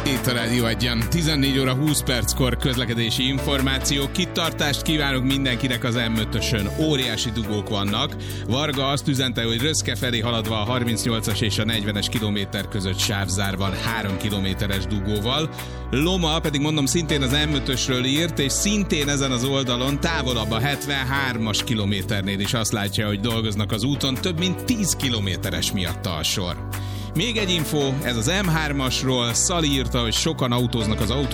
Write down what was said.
Itt a Rádió Egyen. 14 óra 20 perckor közlekedési információ. Kitartást kívánok mindenkinek az M5-ösön. Óriási dugók vannak. Varga azt üzente, hogy Röszke felé haladva a 38-as és a 40-es kilométer között sávzár van 3 kilométeres dugóval. Loma pedig mondom szintén az M5-ösről írt, és szintén ezen az oldalon távolabb a 73-as kilométernél is azt látja, hogy dolgoznak az úton. Több mint 10 kilométeres miatta a sor. Még egy info, ez az M3-asról. Szali írta, hogy sokan autóznak az